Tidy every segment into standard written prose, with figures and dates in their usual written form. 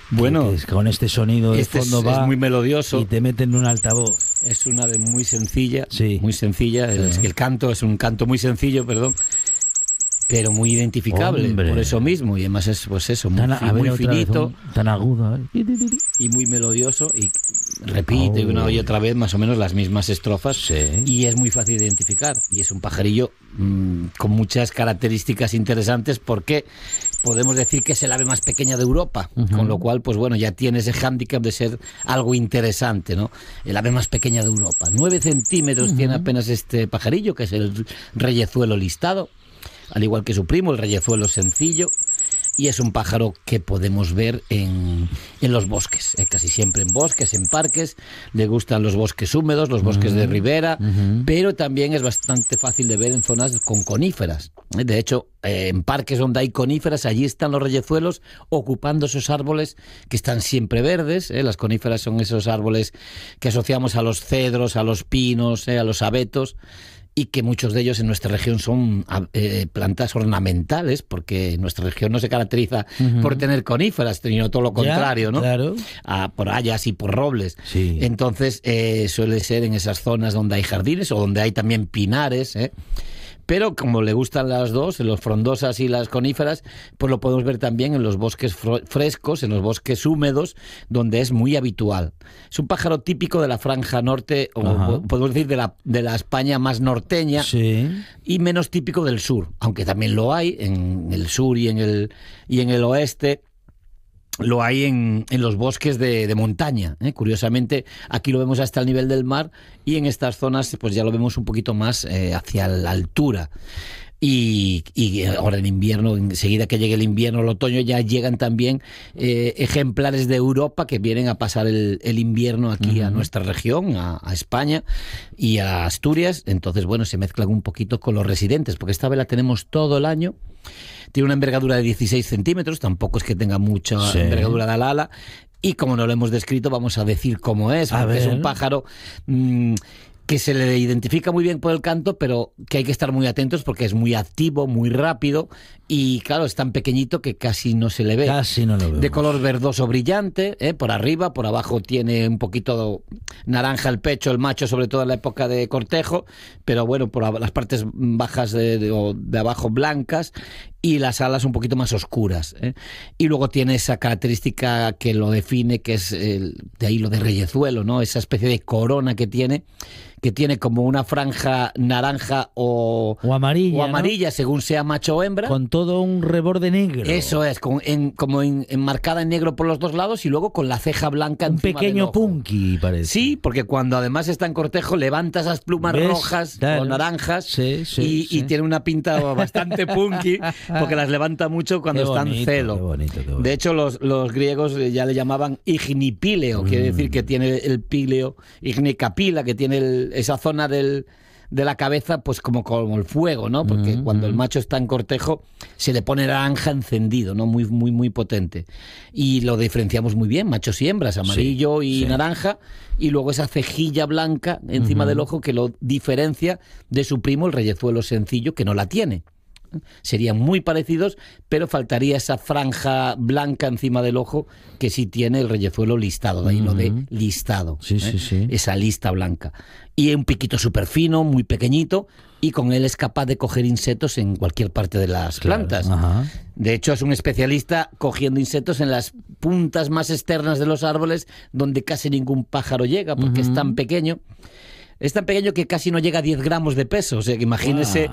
Bueno, con este sonido de fondo es muy melodioso y te meten en un altavoz. Es una ave muy sencilla, Sí. muy sencilla. El canto es un canto muy sencillo, perdón, pero muy identificable. Hombre. Por eso mismo. Y además es pues eso, muy finito, tan agudo. y muy melodioso, y repite una y otra vez más o menos las mismas estrofas. Sí. Y es muy fácil de identificar. Y es un pajarillo con muchas características interesantes, porque podemos decir que es el ave más pequeña de Europa, con lo cual, pues bueno, ya tiene ese hándicap de ser algo interesante, ¿no? El ave más pequeña de Europa. 9 centímetros tiene apenas este pajarillo, que es el reyezuelo listado, al igual que su primo, el reyezuelo sencillo. Y es un pájaro que podemos ver en los bosques, casi siempre en bosques, en parques. Le gustan los bosques húmedos, los bosques de ribera, pero también es bastante fácil de ver en zonas con coníferas. De hecho, en parques donde hay coníferas, allí están los reyezuelos ocupando esos árboles que están siempre verdes. Las coníferas son esos árboles que asociamos a los cedros, a los pinos, a los abetos, y que muchos de ellos en nuestra región son plantas ornamentales, porque nuestra región no se caracteriza por tener coníferas, sino todo lo contrario, ¿no? Claro. Por hayas y por robles. Sí. Entonces suele ser en esas zonas donde hay jardines o donde hay también pinares, Pero como le gustan las dos, en los frondosas y las coníferas, pues lo podemos ver también en los bosques frescos, en los bosques húmedos, donde es muy habitual. Es un pájaro típico de la franja norte, o podemos decir de la España más norteña, Sí. y menos típico del sur, aunque también lo hay en el sur y en el oeste. Lo hay en los bosques de montaña, Curiosamente, aquí lo vemos hasta el nivel del mar, y en estas zonas pues ya lo vemos un poquito más hacia la altura. Y ahora en invierno, enseguida que llegue el invierno, el otoño, ya llegan también ejemplares de Europa que vienen a pasar el invierno aquí a nuestra región, a España y a Asturias. Entonces, bueno, se mezclan un poquito con los residentes, porque esta ave la tenemos todo el año. Tiene una envergadura de 16 centímetros, tampoco es que tenga mucha envergadura de ala. Y como no lo hemos descrito, vamos a decir cómo es, porque es un pájaro que se le identifica muy bien por el canto, pero que hay que estar muy atentos porque es muy activo, muy rápido, y claro, es tan pequeñito que casi no se le ve. Casi no lo vemos. De color verdoso brillante, por arriba, por abajo tiene un poquito naranja el pecho, el macho, sobre todo en la época de cortejo, pero bueno, por las partes bajas de abajo blancas, y las alas un poquito más oscuras, Y luego tiene esa característica que lo define, que es de ahí lo de reyezuelo, ¿no? Esa especie de corona que tiene como una franja naranja o amarilla, ¿no? Según sea macho o hembra. Con todo un reborde negro. Eso es, como enmarcada en negro por los dos lados, y luego con la ceja blanca un encima pequeño del ojo. punky, parece. Sí, porque cuando además está en cortejo levanta esas plumas rojas, claro, o naranjas, y tiene una pinta bastante punky, porque las levanta mucho cuando está en celo. Qué bonito. De hecho, los griegos ya le llamaban ignipíleo, quiere decir que tiene el píleo, ignicapila, que tiene esa zona de la cabeza, pues como el fuego, ¿no? Porque cuando el macho está en cortejo se le pone naranja encendido, ¿no? Muy, muy, muy potente. Y lo diferenciamos muy bien, machos y hembras, amarillo y naranja, y luego esa cejilla blanca encima del ojo que lo diferencia de su primo, el reyezuelo sencillo, que no la tiene. Serían muy parecidos, pero faltaría esa franja blanca encima del ojo que sí tiene el reyezuelo listado, de ahí lo de listado, sí. Esa lista blanca. Y un piquito súper fino, muy pequeñito, y con él es capaz de coger insectos en cualquier parte de las plantas. De hecho, es un especialista cogiendo insectos en las puntas más externas de los árboles, donde casi ningún pájaro llega, porque es tan pequeño. Es tan pequeño que casi no llega a 10 gramos de peso. O sea, que imagínese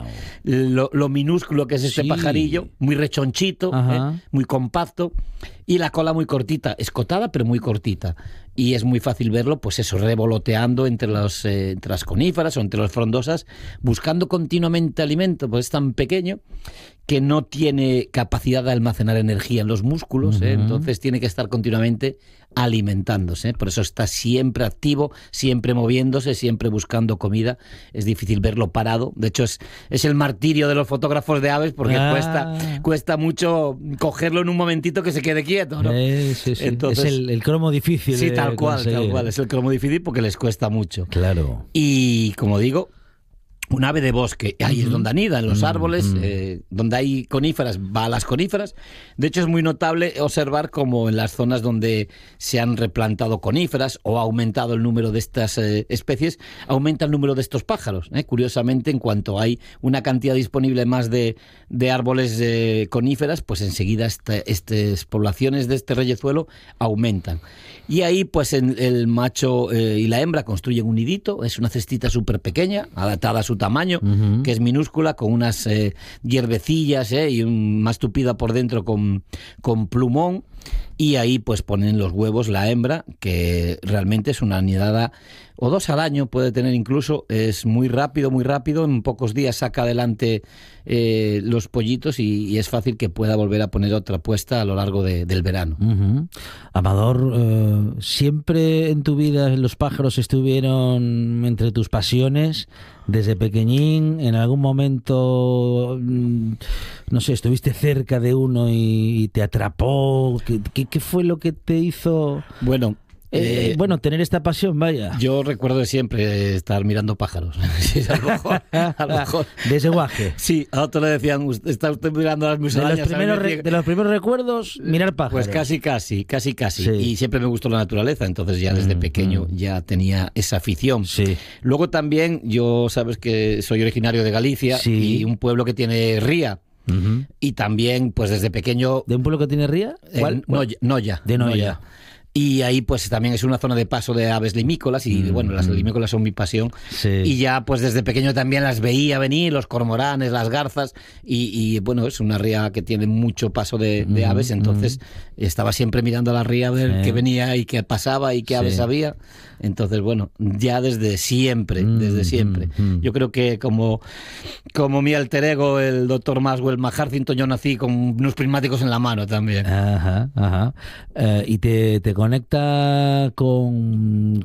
lo minúsculo que es este pajarillo, muy rechonchito, muy compacto, y la cola muy cortita, escotada pero muy cortita. Y es muy fácil verlo, pues eso, revoloteando entre las coníferas o entre las frondosas, buscando continuamente alimento, pues es tan pequeño que no tiene capacidad de almacenar energía en los músculos, entonces tiene que estar continuamente alimentándose, por eso está siempre activo, siempre moviéndose, siempre buscando comida. Es difícil verlo parado, de hecho es el martirio de los fotógrafos de aves, porque cuesta mucho cogerlo en un momentito que se quede quieto, ¿no? Sí. Entonces, es el cromo difícil. Sí, tal cual, es el cromo difícil porque les cuesta mucho. Claro. Y como digo, un ave de bosque, ahí es donde anida, en los árboles, donde hay coníferas, va a las coníferas. De hecho, es muy notable observar como en las zonas donde se han replantado coníferas o ha aumentado el número de estas especies, aumenta el número de estos pájaros. Curiosamente, en cuanto hay una cantidad disponible más de árboles coníferas, pues enseguida estas poblaciones de este reyezuelo aumentan. Y ahí, pues el macho y la hembra construyen un nidito, es una cestita súper pequeña, adaptada a su tamaño, que es minúscula, con unas hierbecillas y más tupida por dentro con plumón, y ahí pues ponen los huevos la hembra, que realmente es una nidada, o 2 al año puede tener incluso, es muy rápido, en pocos días saca adelante los pollitos y es fácil que pueda volver a poner otra puesta a lo largo del verano. Amador, ¿siempre en tu vida los pájaros estuvieron entre tus pasiones? Desde pequeñín, en algún momento, no sé, estuviste cerca de uno y te atrapó. ¿Qué fue lo que te hizo? Bueno, tener esta pasión, vaya. Yo recuerdo de siempre estar mirando pájaros. a lo mejor. De ese guaje. Sí, a otro le decían, está usted mirando las musarañas. De los primeros recuerdos, mirar pájaros. Pues casi. Sí. Y siempre me gustó la naturaleza, entonces ya desde pequeño ya tenía esa afición. Sí. Luego también, yo sabes que soy originario de Galicia, sí. Y un pueblo que tiene ría. Y también, pues desde pequeño... ¿De un pueblo que tiene ría? ¿Cuál? Noya. De Noya. Y ahí pues también es una zona de paso de aves limícolas y bueno, las limícolas son mi pasión. Sí. Y ya pues desde pequeño también las veía venir, los cormoranes, las garzas y bueno, es una ría que tiene mucho paso de aves, entonces estaba siempre mirando a la ría a ver qué venía y qué pasaba y qué aves había. Entonces bueno, ya desde siempre. Yo creo que como mi alter ego, el Dr. Maxwell Maharthington, yo nací con unos prismáticos en la mano también. Ajá. Y te conecta con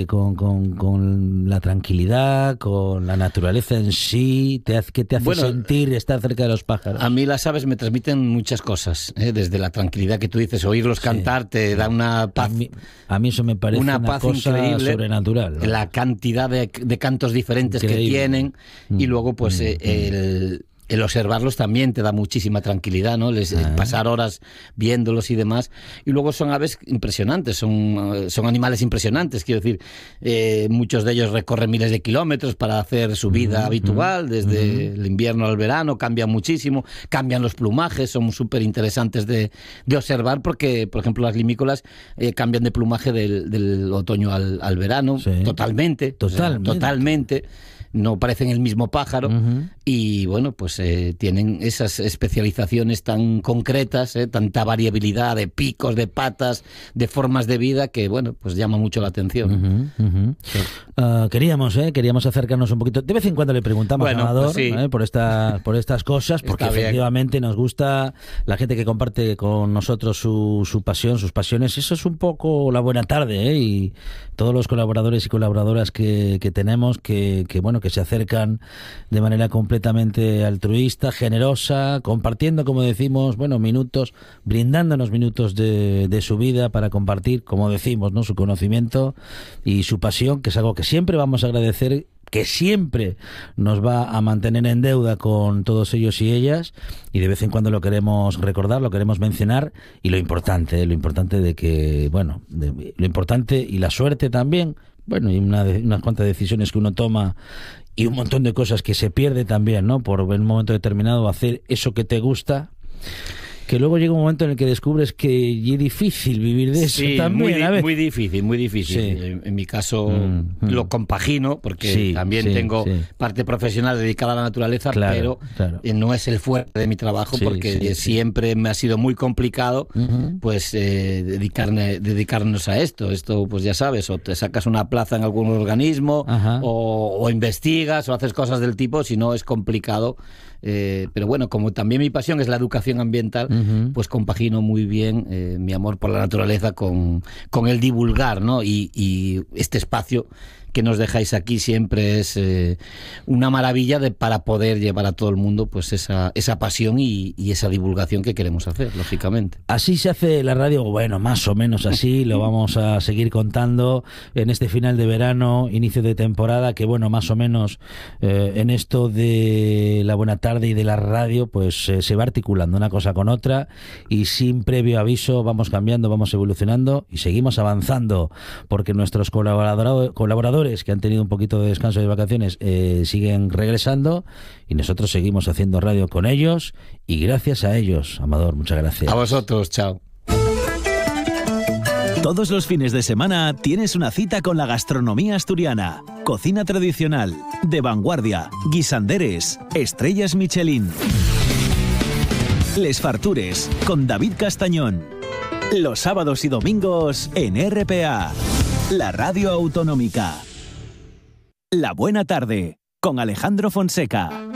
la tranquilidad, con la naturaleza en sí. ¿Qué te hace sentir estar cerca de los pájaros? A mí las aves me transmiten muchas cosas, desde la tranquilidad que tú dices, oírlos cantar te da una paz. A mí eso me parece una paz cosa increíble, sobrenatural, ¿no? La cantidad de cantos diferentes que tienen y luego pues el observarlos también te da muchísima tranquilidad, ¿no? Pasar horas viéndolos y demás. Y luego son aves impresionantes, son animales impresionantes. Quiero decir, muchos de ellos recorren miles de kilómetros para hacer su vida habitual, desde el invierno al verano, cambian muchísimo, cambian los plumajes, son súper interesantes de observar porque, por ejemplo, las limícolas cambian de plumaje del otoño al verano, totalmente. No parecen el mismo pájaro y bueno, pues tienen esas especializaciones tan concretas, tanta variabilidad de picos, de patas, de formas de vida que bueno, pues llama mucho la atención. Sí. Queríamos acercarnos un poquito. De vez en cuando le preguntamos a Amador, pues sí, por estas cosas, porque efectivamente nos gusta la gente que comparte con nosotros su pasión, sus pasiones. Eso es un poco la buena tarde, y todos los colaboradores y colaboradoras que tenemos que se acercan de manera completamente altruista, generosa, compartiendo, como decimos, minutos, brindándonos minutos de su vida para compartir, como decimos, ¿no?, su conocimiento y su pasión, que es algo que siempre vamos a agradecer, que siempre nos va a mantener en deuda con todos ellos y ellas, y de vez en cuando lo queremos recordar, lo queremos mencionar, y lo importante de que, lo importante y la suerte también, y unas cuantas decisiones que uno toma y un montón de cosas que se pierde también, ¿no?, por en un momento determinado hacer eso que te gusta, que luego llega un momento en el que descubres que es difícil vivir de eso también. Muy difícil. Sí. En mi caso lo compagino porque también tengo parte profesional dedicada a la naturaleza, pero no es el fuerte de mi trabajo porque siempre me ha sido muy complicado pues dedicarnos a esto. Esto pues ya sabes, o te sacas una plaza en algún organismo o investigas o haces cosas del tipo, si no es complicado. Pero bueno, como también mi pasión es la educación ambiental, pues compagino muy bien mi amor por la naturaleza con el divulgar, ¿no? Y este espacio que nos dejáis aquí siempre es una maravilla para poder llevar a todo el mundo pues esa pasión y esa divulgación que queremos hacer, lógicamente. Así se hace la radio, bueno, más o menos así, lo vamos a seguir contando en este final de verano, inicio de temporada, que bueno, más o menos en esto de la buena tarde y de la radio, pues se va articulando una cosa con otra y sin previo aviso vamos cambiando, vamos evolucionando y seguimos avanzando, porque nuestros colaboradores que han tenido un poquito de descanso de vacaciones siguen regresando y nosotros seguimos haciendo radio con ellos y gracias a ellos. Amador, muchas gracias. A vosotros, chao. Todos los fines de semana tienes una cita con la gastronomía asturiana. Cocina tradicional, de vanguardia, guisanderes, estrellas Michelin. Les Fartures, con David Castañón. Los sábados y domingos en RPA, la radio autonómica. La buena tarde, con Alejandro Fonseca.